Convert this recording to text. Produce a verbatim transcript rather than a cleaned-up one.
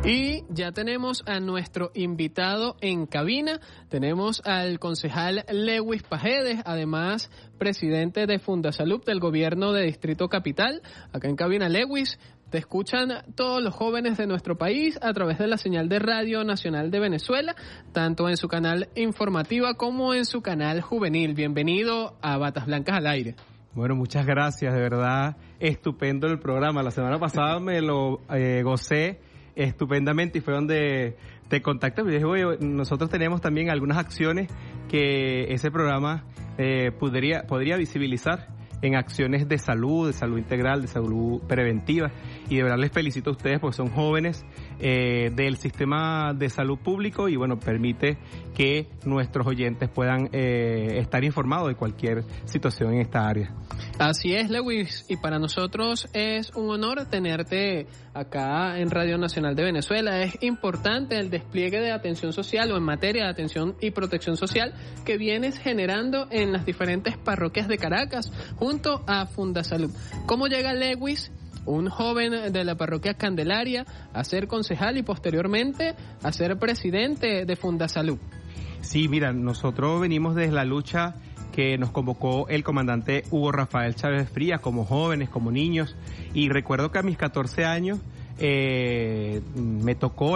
Y ya tenemos a nuestro invitado en cabina. Tenemos al concejal Lewis Pajedes, además presidente de Fundasalud del gobierno de Distrito Capital. Acá en cabina, Lewis, te escuchan todos los jóvenes de nuestro país a través de la señal de Radio Nacional de Venezuela, tanto en su canal informativa como en su canal juvenil. Bienvenido a Batas Blancas al Aire. Bueno, muchas gracias, de verdad, estupendo el programa. La semana pasada me lo eh, gocé estupendamente y fue donde te contacté. Y dije, oye, nosotros tenemos también algunas acciones que ese programa eh, podría, podría visibilizar en acciones de salud, de salud integral, de salud preventiva. Y de verdad les felicito a ustedes porque son jóvenes eh, del sistema de salud público y bueno, permite que nuestros oyentes puedan eh, estar informados de cualquier situación en esta área. Así es, Lewis, y para nosotros es un honor tenerte acá en Radio Nacional de Venezuela. Es importante el despliegue de atención social o en materia de atención y protección social que vienes generando en las diferentes parroquias de Caracas junto a Fundasalud. ¿Cómo llega Lewis, un joven de la parroquia Candelaria, a ser concejal y posteriormente a ser presidente de Fundasalud? Sí, mira, nosotros venimos desde la lucha que nos convocó el comandante Hugo Rafael Chávez Frías como jóvenes, como niños, y recuerdo que a mis catorce años eh, me tocó